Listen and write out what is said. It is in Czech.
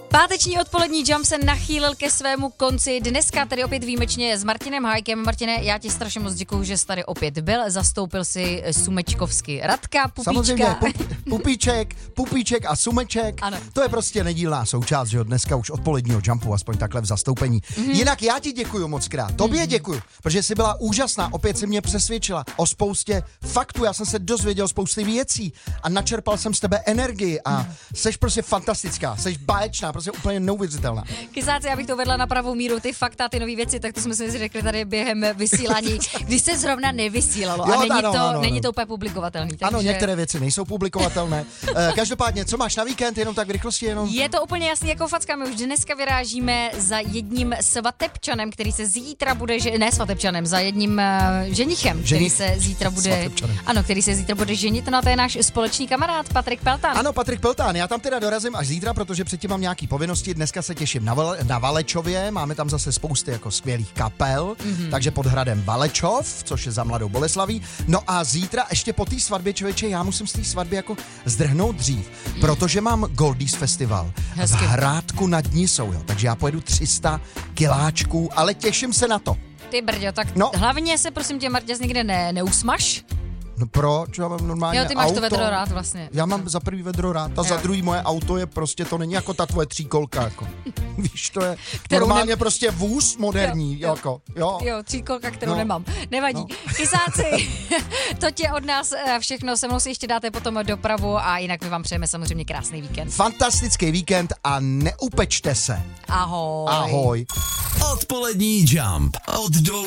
Páteční odpolední jump se nachýlil ke svému konci. Dneska tady opět výjimečně s Martinem Hájkem. Martine, já ti strašně moc děkuju, že jsi tady opět byl. Zastoupil si sumečkovsky Radka, Pupíčka. Samozřejmě, Pupíček a Sumeček. Ano. To je prostě nedílná součást, že jo, dneska už odpoledního jumpu, aspoň takhle v zastoupení. Jinak já ti děkuju moc krát. Tobě děkuju, protože jsi byla úžasná. Opět si mě přesvědčila o spoustě faktů. Já jsem se dozvěděl spousty věcí a načerpal jsem z tebe energii a seš prostě fantastická, seš báječná, prostě úplně neuvěřitelná. Kysáci, já bych to vedla na pravou míru, ty fakta, ty nové věci, tak to jsme si řekli tady během vysílání, když se zrovna nevysílalo. Jo, a není to úplně publikovatelný. Takže... Ano, některé věci nejsou publikovatelné. Každopádně, co máš na víkend, jenom tak v rychlosti? Je to úplně jasný jako facka, my už dneska vyrážíme za jedním svatebčanem, který se zítra bude, za jedním ženichem, který se zítra bude, který se zítra bude ženit, no a to je náš společný kamarád Patrik Peltán. Ano, Patrik Peltán, já tam teda dorazím až zítra, protože předtím mám nějaký povinnosti, dneska se těším na Valečově, máme tam zase spousty jako skvělých kapel, takže pod hradem Valečov, což je za Mladou Boleslaví, no a zítra ještě po té svatbě, člověče, já musím z té svatby jako zdrhnout dřív, protože mám Goldies festival v Hrádku nad Nisou, jo, takže já pojedu 300 kiláčků, ale těším se na to. Ty brďo, tak hlavně se prosím tě, Martěs, někde neusmaž. No proč? Já mám normálně auto. Jo, ty máš auto. to vedro rád vlastně. Já mám za prvý vedro rád a za druhý moje auto je prostě, to není jako ta tvoje tříkolka, jako. Víš, to je normálně prostě vůz moderní, jako. Jo, tříkolka, kterou nemám. Nevadí. Kysáci, to tě od nás všechno, se mnou si ještě dáte potom dopravu a jinak my vám přejeme samozřejmě krásný víkend. Fantastický víkend a neupečte se. Ahoj. Ahoj. Odpolední jump od